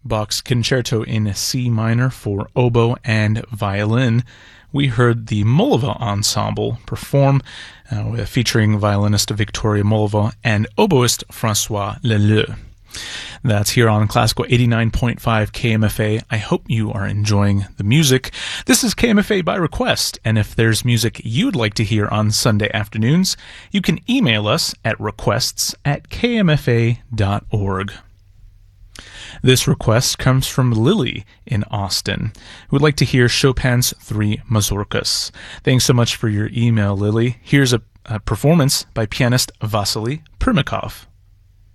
Bach's Concerto in C minor for oboe and violin. We heard the Molleva Ensemble perform, featuring violinist Victoria Molleva and oboist Francois Leleu. That's here on Classical 89.5 KMFA. I hope you are enjoying the music. This is KMFA by request, and if there's music you'd like to hear on Sunday afternoons, you can email us at requests@kmfa.org. This request comes from Lily in Austin, who would like to hear Chopin's Three Mazurkas. Thanks so much for your email, Lily. Here's a performance by pianist Vasily Permykov.